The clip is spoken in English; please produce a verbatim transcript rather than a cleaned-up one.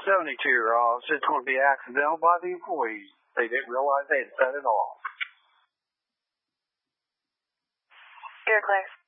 seventy-two, Ross. It's going to be accidental by the employees. They didn't realize they had set it off. You're clear.